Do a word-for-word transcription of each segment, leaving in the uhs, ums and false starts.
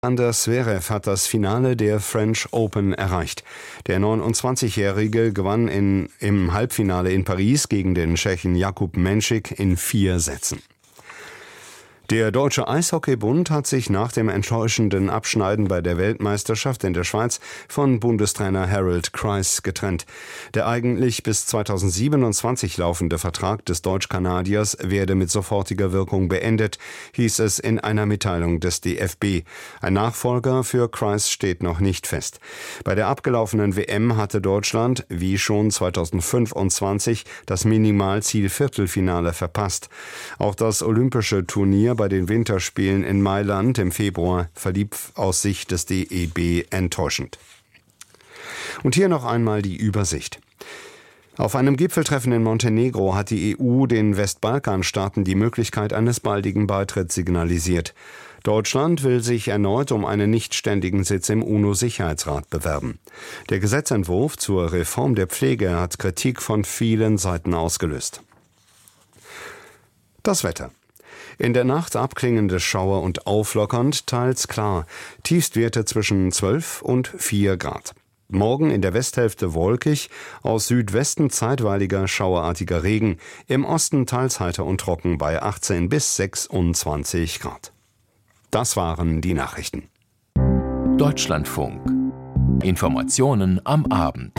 Alexander Zverev hat das Finale der French Open erreicht. Der neunundzwanzigjährige gewann in, im Halbfinale in Paris gegen den Tschechen Jakub Menšík in vier Sätzen. Der Deutsche Eishockeybund hat sich nach dem enttäuschenden Abschneiden bei der Weltmeisterschaft in der Schweiz von Bundestrainer Harold Kreis getrennt. Der eigentlich bis zweitausendsiebenundzwanzig laufende Vertrag des Deutsch-Kanadiers werde mit sofortiger Wirkung beendet, hieß es in einer Mitteilung des D F B. Ein Nachfolger für Kreis steht noch nicht fest. Bei der abgelaufenen W M hatte Deutschland, wie schon zweitausendfünfundzwanzig, das Minimalziel Viertelfinale verpasst. Auch das olympische Turnier bei den Winterspielen in Mailand im Februar verlief aus Sicht des D E B enttäuschend. Und hier noch einmal die Übersicht. Auf einem Gipfeltreffen in Montenegro hat die E U den Westbalkanstaaten die Möglichkeit eines baldigen Beitritts signalisiert. Deutschland will sich erneut um einen nichtständigen Sitz im UNO-Sicherheitsrat bewerben. Der Gesetzentwurf zur Reform der Pflege hat Kritik von vielen Seiten ausgelöst. Das Wetter. In der Nacht abklingende Schauer und auflockernd, teils klar. Tiefstwerte zwischen zwölf und vier Grad. Morgen in der Westhälfte wolkig, aus Südwesten zeitweiliger schauerartiger Regen. Im Osten teils heiter und trocken bei achtzehn bis sechsundzwanzig Grad. Das waren die Nachrichten. Deutschlandfunk. Informationen am Abend.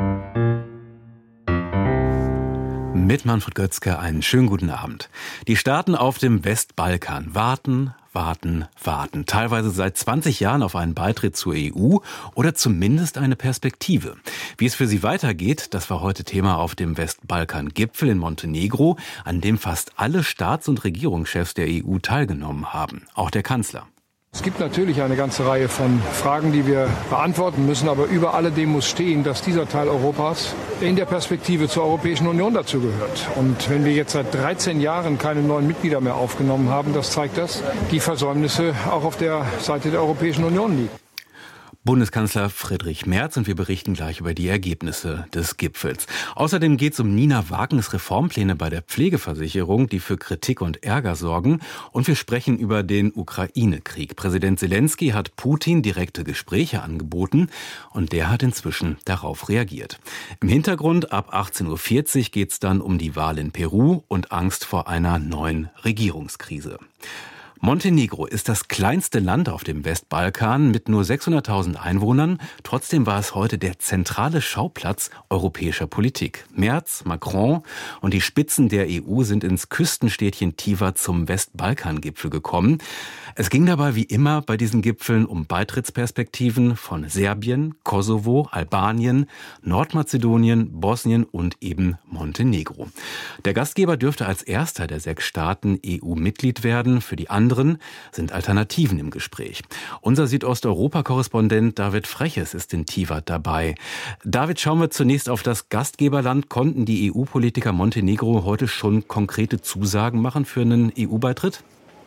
Mit Manfred Götzke einen schönen guten Abend. Die Staaten auf dem Westbalkan warten, warten, warten. Teilweise seit zwanzig Jahren auf einen Beitritt zur E U oder zumindest eine Perspektive. Wie es für sie weitergeht, das war heute Thema auf dem Westbalkan-Gipfel in Montenegro, an dem fast alle Staats- und Regierungschefs der E U teilgenommen haben. Auch der Kanzler. Es gibt natürlich eine ganze Reihe von Fragen, die wir beantworten müssen, aber über alledem muss stehen, dass dieser Teil Europas in der Perspektive zur Europäischen Union dazugehört. Und wenn wir jetzt seit dreizehn Jahren keine neuen Mitglieder mehr aufgenommen haben, das zeigt, dass die Versäumnisse auch auf der Seite der Europäischen Union liegen. Bundeskanzler Friedrich Merz, und wir berichten gleich über die Ergebnisse des Gipfels. Außerdem geht es um Nina Wagens Reformpläne bei der Pflegeversicherung, die für Kritik und Ärger sorgen. Und wir sprechen über den Ukraine-Krieg. Präsident Selenskyj hat Putin direkte Gespräche angeboten und der hat inzwischen darauf reagiert. Im Hintergrund ab achtzehn Uhr vierzig geht es dann um die Wahl in Peru und Angst vor einer neuen Regierungskrise. Montenegro ist das kleinste Land auf dem Westbalkan mit nur sechshunderttausend Einwohnern. Trotzdem war es heute der zentrale Schauplatz europäischer Politik. Merz, Macron und die Spitzen der E U sind ins Küstenstädtchen Tivar zum Westbalkan-Gipfel gekommen. Es ging dabei wie immer bei diesen Gipfeln um Beitrittsperspektiven von Serbien, Kosovo, Albanien, Nordmazedonien, Bosnien und eben Montenegro. Der Gastgeber dürfte als erster der sechs Staaten E U-Mitglied werden. Für die anderen sind Alternativen im Gespräch. Unser Südosteuropa-Korrespondent David Freches ist in Tivar dabei. David, schauen wir zunächst auf das Gastgeberland. Konnten die E U-Politiker Montenegro heute schon konkrete Zusagen machen für einen E U-Beitritt?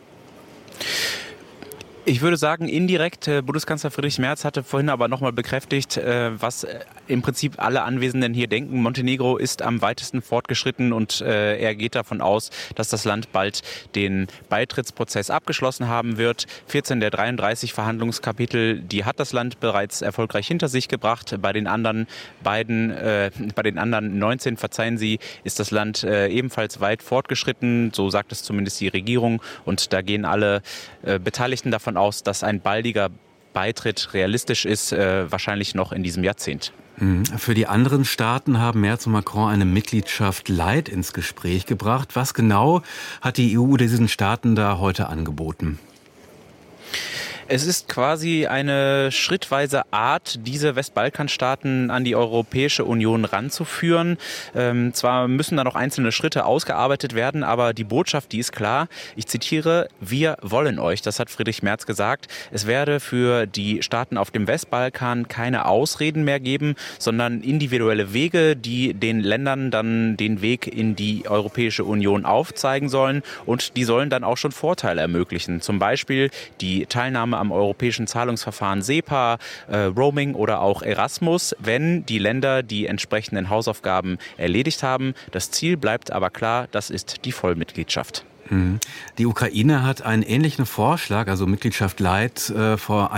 Ich würde sagen, indirekt. Bundeskanzler Friedrich Merz hatte vorhin aber nochmal bekräftigt, was im Prinzip alle Anwesenden hier denken. Montenegro ist am weitesten fortgeschritten und er geht davon aus, dass das Land bald den Beitrittsprozess abgeschlossen haben wird. vierzehn der dreiunddreißig Verhandlungskapitel, die hat das Land bereits erfolgreich hinter sich gebracht. Bei den anderen beiden, äh, bei den anderen neunzehn, verzeihen Sie, ist das Land äh, ebenfalls weit fortgeschritten. So sagt es zumindest die Regierung. Und da gehen alle äh, Beteiligten davon aus, dass ein baldiger Beitritt realistisch ist, äh, wahrscheinlich noch in diesem Jahrzehnt. Für die anderen Staaten haben Merz und Macron eine Mitgliedschaft light ins Gespräch gebracht. Was genau hat die E U diesen Staaten da heute angeboten? Es ist quasi eine schrittweise Art, diese Westbalkanstaaten an die Europäische Union ranzuführen. Ähm, zwar müssen da noch einzelne Schritte ausgearbeitet werden, aber die Botschaft, die ist klar. Ich zitiere, wir wollen euch, das hat Friedrich Merz gesagt. Es werde für die Staaten auf dem Westbalkan keine Ausreden mehr geben, sondern individuelle Wege, die den Ländern dann den Weg in die Europäische Union aufzeigen sollen. Und die sollen dann auch schon Vorteile ermöglichen. Zum Beispiel die Teilnahme am europäischen Zahlungsverfahren SEPA, äh, Roaming oder auch Erasmus, wenn die Länder die entsprechenden Hausaufgaben erledigt haben. Das Ziel bleibt aber klar, das ist die Vollmitgliedschaft. Die Ukraine hat einen ähnlichen Vorschlag, also Mitgliedschaft Light, äh, vor